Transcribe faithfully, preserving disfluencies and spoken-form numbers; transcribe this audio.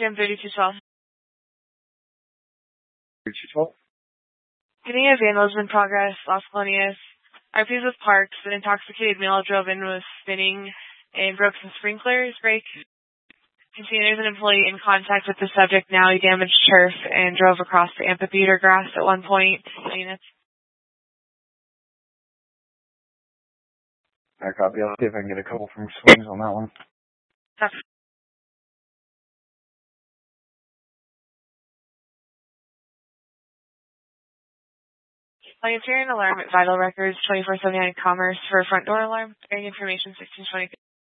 Sam thirty-two twelve. thirty-two twelve. Getting a vandalism in progress, Las Colonias. R Ps with Parks. An intoxicated male drove in with spinning and broke some sprinklers. Break. Continues an employee in contact with the subject now. He damaged turf and drove across the amphitheater grass at one point. Units. I copy. I'll see if I can get a couple from swings on that one. That's Planetarian alarm at Vital Records twenty-four seventy-nine Commerce for a front door alarm. Airing information sixteen twenty.